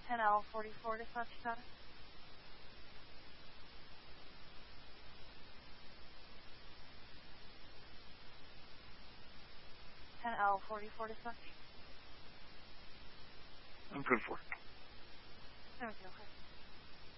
10L44 dispatch status. 10L44 dispatch. I'm good for it. Okay.